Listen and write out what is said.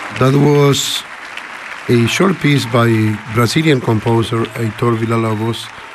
That was a short piece by Brazilian composer Heitor Villa-Lobos